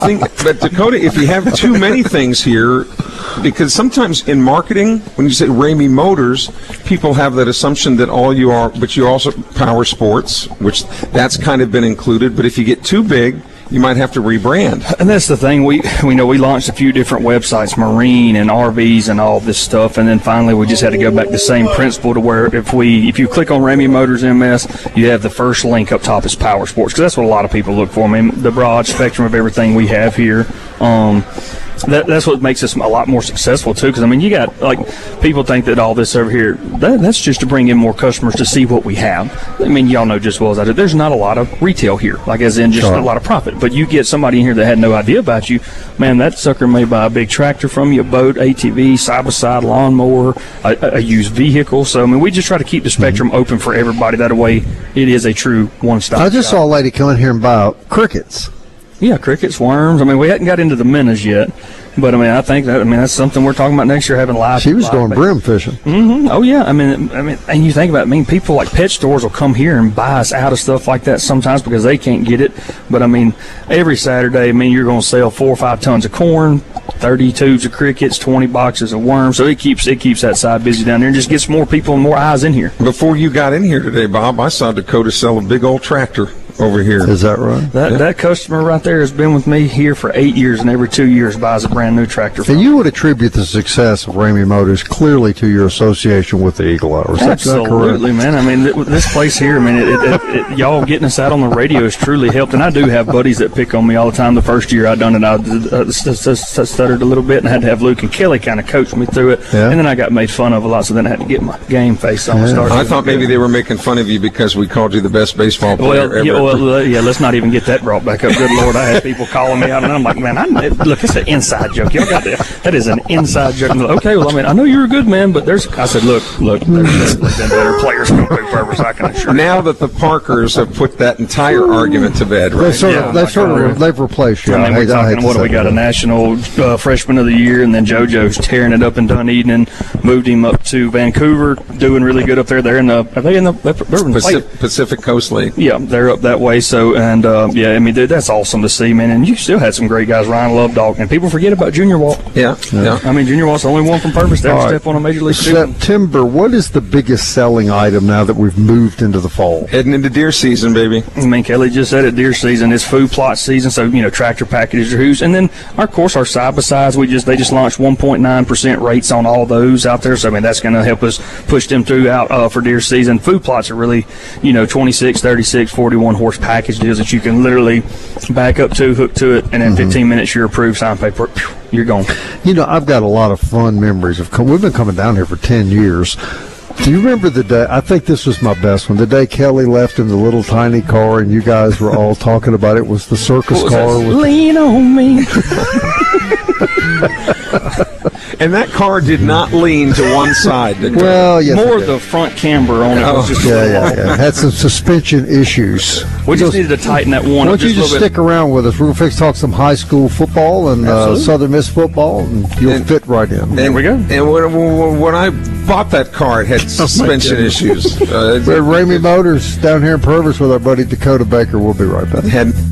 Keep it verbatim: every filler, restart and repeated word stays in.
think, but Dakota, if you have too many things here, because sometimes in marketing, when you say Ramey Motors, people have that assumption that all you are, but you also power sports, which that's kind of been included. But if you get too big, you might have to rebrand. And that's the thing. We we know we launched a few different websites, marine and R Vs and all this stuff, and then finally we just had to go back to the same principle to where if we if you click on Ramey Motors M S, you have the first link up top is power sports, because that's what a lot of people look for. I mean, the broad spectrum of everything we have here. Um, That, that's what makes us a lot more successful too. Because I mean, you got like people think that all this over here that, that's just to bring in more customers to see what we have. I mean, y'all know just as well as I do. There's not a lot of retail here, like as in just sure. a lot of profit. But you get somebody in here that had no idea about you, man. That sucker may buy a big tractor from you, a boat, A T V, side by side, lawnmower, a, a used vehicle. So I mean, we just try to keep the spectrum mm-hmm. open for everybody. That way, it is a true one stop. I just shop. saw a lady come in here and buy crickets. Yeah, crickets, worms. I mean, we hadn't got into the minnows yet, but I mean, I think that I mean that's something we're talking about next year, having live. She was live going bait. brim fishing. Mm-hmm. Oh yeah, I mean, I mean, and you think about it, I mean, people like pet stores will come here and buy us out of stuff like that sometimes because they can't get it. But I mean, every Saturday, I mean, you're going to sell four or five tons of corn, thirty tubes of crickets, twenty boxes of worms. So it keeps it keeps that side busy down there and just gets more people and more eyes in here. Before you got in here today, Bob, I saw Dakota sell a big old tractor over here. Is that right? That yeah. that customer right there has been with me here for eight years, and every two years buys a brand new tractor. And you would attribute the success of Ramey Motors clearly to your association with the Eagle Hour. Is Absolutely, man. I mean, th- this place here, I mean, it, it, it, it, y'all getting us out on the radio has truly helped. And I do have buddies that pick on me all the time. The first year I done it, I uh, st- st- st- stuttered a little bit and had to have Luke and Kelly kind of coach me through it. Yeah. And then I got made fun of a lot, so then I had to get my game face on. Yeah. And start I thought maybe they were making fun of you because we called you the best baseball player well, ever. Yeah, well, uh, yeah, let's not even get that brought back up. Good Lord, I had people calling me out, and I'm like, man, I, look, it's an inside joke. Y'all got that? That is an inside joke. Like, okay, well, I mean, I know you're a good man, but there's. I said, look, look, there's been better players come through purpose. I can assure you. Now that the Parkers have put that entire argument to bed, right? They sort Yeah, of, they like, sort uh, of, they've replaced you. And then I we're hate- I hate talking, to what do say we got? that. A national uh, freshman of the year, and then JoJo's tearing it up in Dunedin and moved him up to Vancouver, doing really good up there. They're in the, are they in the, they're in the play- Pacific, Pacific Coast League. Yeah, they're up that way. So, and uh, yeah, I mean, dude, that's awesome to see, man. And you still had some great guys, Ryan Lovedock, and people forget about Junior Walt. Yeah, yeah. I mean, Junior Walt's the only one from Purvis to ever All right. step on a major league field. September, what is the biggest selling item now that we've moved into the fall? Heading into deer season, baby. I mean, Kelly just said it, deer season. It's food plot season, so, you know, tractor packages or who's. And then, of course, our side-by-sides, we just, they just launched one point nine percent rates on all those out there. So, I mean, that's going to help us push them through out uh, for deer season. Food plots are really, you know, twenty-six, thirty-six, forty-one horse package deals that you can literally back up to, hook to it, and in mm-hmm. fifteen minutes you're approved, sign paper, you're gone. You know, I've got a lot of fun memories of. We've been coming down here for ten years. Do you remember the day? I think this was my best one. The day Kelly left in the little tiny car, and you guys were all talking about it. Was the circus was car? With, Lean on me. And that car did not lean to one side. Did it? well, yes, More it did. the front camber on it was just a Yeah, little yeah, off. yeah. Had some suspension issues. We just needed to tighten that one Why up don't you just a just little bit. stick around with us? We're going to fix talk some high school football and uh, Absolutely. Southern Miss football, and you'll And- fit right in. There we go. And when, when, when I bought that car, it had suspension issues. Uh, We're at Ramey Motors down here in Purvis with our buddy Dakota Baker. We'll be right back. it had